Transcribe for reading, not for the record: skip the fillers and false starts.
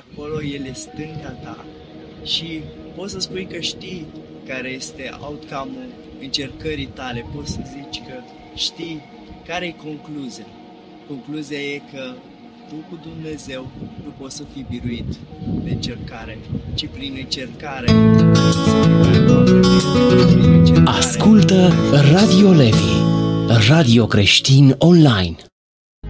acolo, El e stânga ta și poți să spui că știi care este outcome-ul încercării tale, poți să zici că știi care e concluzia. Concluzia e că tu cu Dumnezeu nu poți să fii biruit de încercare, ci prin încercare să fii mai aproape de El. Ascultă Radio Levi, radio creștin online.